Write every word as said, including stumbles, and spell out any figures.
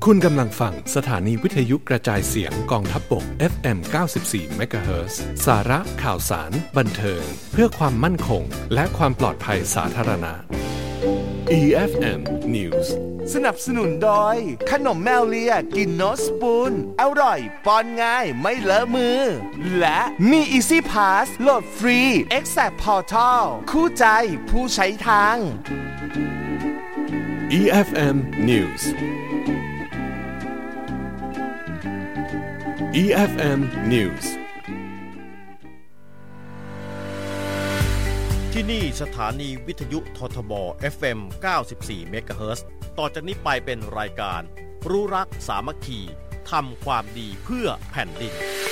คุณกำลังฟังสถานีวิทยุกระจายเสียงกองทัพบก เอฟ เอ็ม เก้าสิบสี่ เมกะเฮิรตซ์ สาระข่าวสารบันเทิงเพื่อความมั่นคงและความปลอดภัยสาธารณะ อี เอฟ เอ็ม News สนับสนุนโดยขนมแมวเลียกินโนสปูนอร่อยป้อนง่ายไม่เลอะมือและมี Easy Pass โหลดฟรี Exact Portal คู่ใจผู้ใช้ทางอี เอฟ เอ็ม News อี เอฟ เอ็ม News ที่นี่สถานีวิทยุททบ เอฟ เอ็ม เก้าสิบสี่ เมกะเฮิรตซ์ ต่อจากนี้ไปเป็นรายการรู้รักสามัคคีทำความดีเพื่อแผ่นดิน